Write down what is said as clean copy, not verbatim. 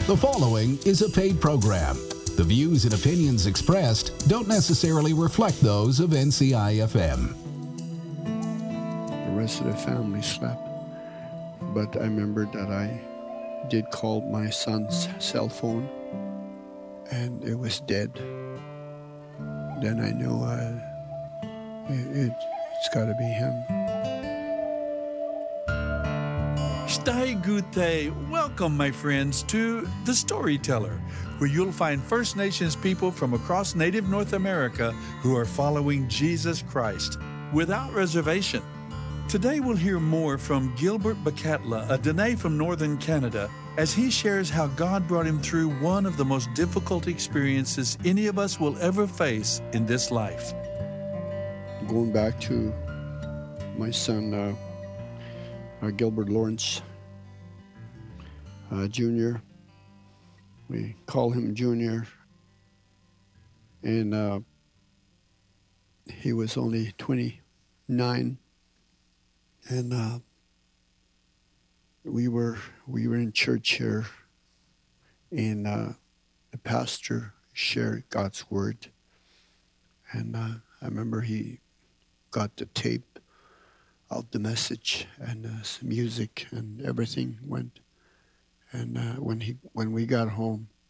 The following is a paid program. The views and opinions expressed don't necessarily reflect those of NCI-FM. The rest of the family slept, but I remembered that I did call my son's cell phone, and it was dead. Then I knew it's got to be him. Stai Gute, welcome, my friends, to The Storyteller, where you'll find First Nations people from across Native North America who are following Jesus Christ without reservation. Today we'll hear more from Gilbert Bakatla, a Dene from Northern Canada, as he shares how God brought him through one of the most difficult experiences any of us will ever face in this life. Going back to my son, Gilbert Lawrence Jr., we call him Junior, and he was only 29, and we were in church here, and the pastor shared God's word, and I remember he got the tape of the message, and some music and everything went. And when we got home,